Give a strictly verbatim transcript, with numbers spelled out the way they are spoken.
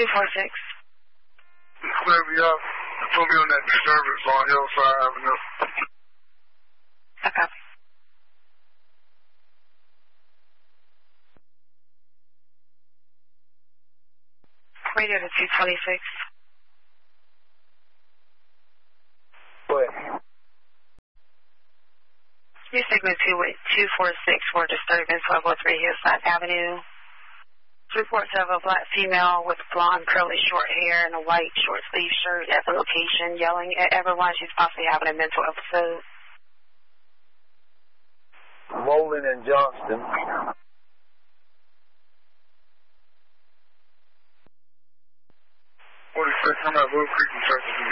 four six. Clear me up. Put me on that disturbance on Hillside Avenue. I copy. Radio to two twenty-six. What? New segment two four six for disturbance, level three Hillside Avenue. Reports of a black female with blonde, curly, short hair and a white short sleeve shirt at the location, yelling at everyone. She's possibly having a mental episode. Rowland and Johnston. forty-six, I'm at Little Creek, Texas.